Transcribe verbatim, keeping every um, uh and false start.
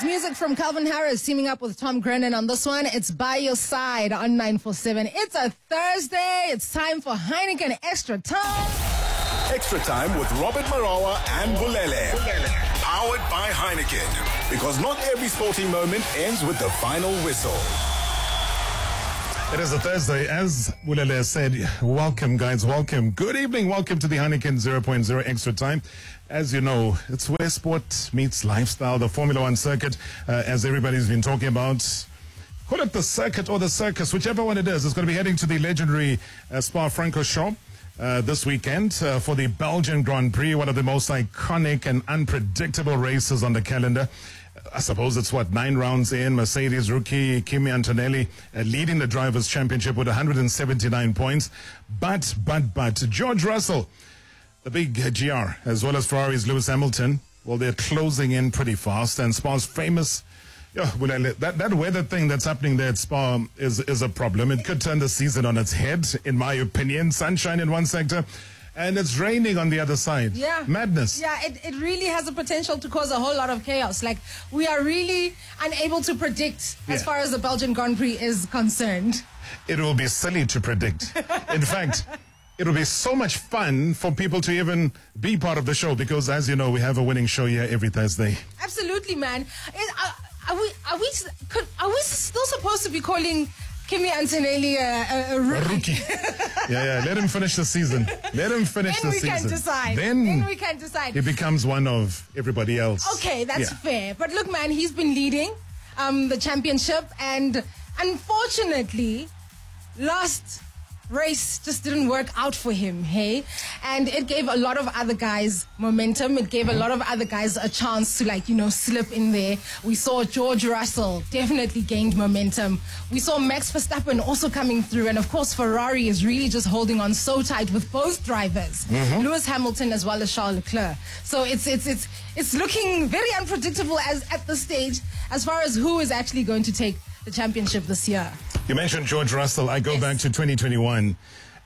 music from Calvin Harris teaming up with Tom Grennan on this one. It's By Your Side on nine four seven. It's a Thursday. It's time for Heineken Extra Time. Extra Time with Robert Marawa and Bulele. Powered by Heineken. Because not every sporting moment ends with the final whistle. It is a Thursday. As Bulele said, welcome, guys. Welcome. Good evening. Welcome to the Heineken zero point zero Extra Time. As you know, it's where sport meets lifestyle, the Formula One circuit, uh, as everybody's been talking about. Call it the circuit or the circus, whichever one it is. It's going to be heading to the legendary uh, Spa-Francorchamps uh, this weekend uh, for the Belgian Grand Prix, one of the most iconic and unpredictable races on the calendar. I suppose it's, what, nine rounds in. Mercedes rookie Kimi Antonelli uh, leading the Drivers' Championship with one hundred seventy-nine points. But, but, but, George Russell, the big uh, G R, as well as Ferrari's Lewis Hamilton, well, they're closing in pretty fast. And Spa's famous, yeah, well, that, that weather thing that's happening there at Spa is, is a problem. It could turn the season on its head, in my opinion. Sunshine in one sector, and it's raining on the other side. Yeah. Madness. Yeah, it, it really has the potential to cause a whole lot of chaos. Like, we are really unable to predict as Yeah. far as the Belgian Grand Prix is concerned. It will be silly to predict. In fact, it will be so much fun for people to even be part of the show because, as you know, we have a winning show here every Thursday. Absolutely, man. Is, are, are we are we could, are we still supposed to be calling Kimi Antonelli a, a, a rookie? A rookie. yeah, yeah. Let him finish the season. Let him finish Then the we season. can decide. Then, Then we can decide. he becomes one of everybody else. Okay, that's Yeah. fair. But look, man, he's been leading um, the championship, and unfortunately, last race just didn't work out for him, hey? And it gave a lot of other guys momentum. It gave a lot of other guys a chance to, like, you know, slip in there. We saw George Russell definitely gained momentum. We saw Max Verstappen also coming through. And, of course, Ferrari is really just holding on so tight with both drivers, Lewis Hamilton as well as Charles Leclerc. So it's it's it's it's looking very unpredictable as at this stage as far as who is actually going to take the championship this year. You mentioned George Russell. I go Yes. back to twenty twenty-one.